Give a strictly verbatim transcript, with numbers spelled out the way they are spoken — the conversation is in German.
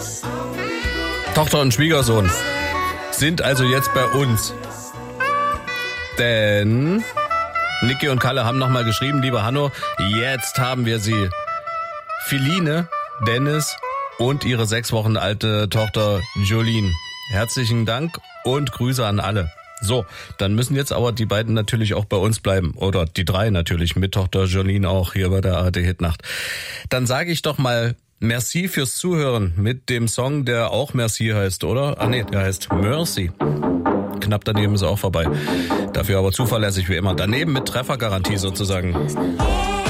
Tochter und Schwiegersohn sind also jetzt bei uns. Denn Niki und Kalle haben nochmal geschrieben, lieber Hanno, jetzt haben wir sie. Philine, Dennis und ihre sechs Wochen alte Tochter Jolene. Herzlichen Dank und Grüße an alle. So, dann müssen jetzt aber die beiden natürlich auch bei uns bleiben. Oder die drei natürlich, mit Tochter Jolene auch hier bei der A R D-Hitnacht. Dann sage ich doch mal merci fürs Zuhören mit dem Song, der auch Merci heißt, oder? Ah nee, der heißt Mercy. Knapp daneben ist auch vorbei. Dafür aber zuverlässig wie immer. Daneben mit Treffergarantie sozusagen.